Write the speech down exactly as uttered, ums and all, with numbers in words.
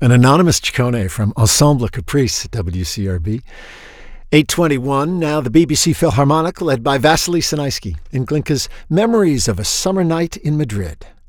An anonymous Ciccone from Ensemble Caprice at W C R B. eight twenty-one, now the B B C Philharmonic, led by Vasily Sinaisky in Glinka's Memories of a Summer Night in Madrid.